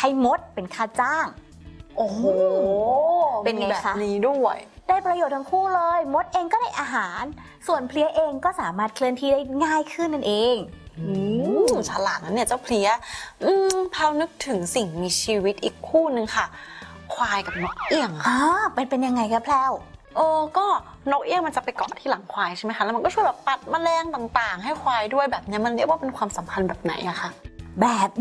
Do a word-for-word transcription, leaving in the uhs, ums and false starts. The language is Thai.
ให้มดเป็นค่าจ้างโอ้โหเป็นไงคะแบบนี้ด้วยได้ประโยชน์ทั้งคู่เลยมดเองก็ได้อาหารส่วนเพลี้ยเองก็สามารถเคลื่อนที่ได้ง่ายขึ้นนั่นเองอืมฉลาดนะเนี่ยเจ้าเพลี้ยอืมพาวนึกถึงสิ่งมีชีวิตอีกคู่หนึ่งค่ะควายกับนกเอี้ยงอ๋อเป็นเป็นยังไงคะแพรวเออก็นกเอี้ยงมันจะไปเกาะที่หลังควายใช่ไหมคะแล้วมันก็ช่วยแบบปัดแมลงต่างๆให้ควายด้วยแบบนี้มันเรียกว่าเป็นความสัมพันธ์แบบไหนอะคะแบบ